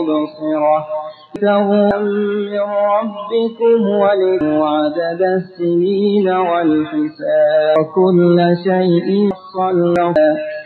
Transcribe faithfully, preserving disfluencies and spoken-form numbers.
مبصرة تغوا من ربكم ولكم عدد السنين والحساب وكل شيء صلى